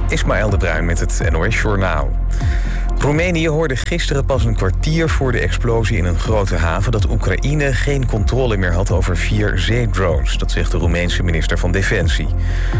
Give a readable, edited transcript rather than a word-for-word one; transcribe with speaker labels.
Speaker 1: Ismaël de Bruin met het NOS Journaal. Roemenië hoorde gisteren pas een kwartier voor de explosie in een grote haven dat Oekraïne geen controle meer had over 4 zeedrones. Dat zegt de Roemeense minister van Defensie.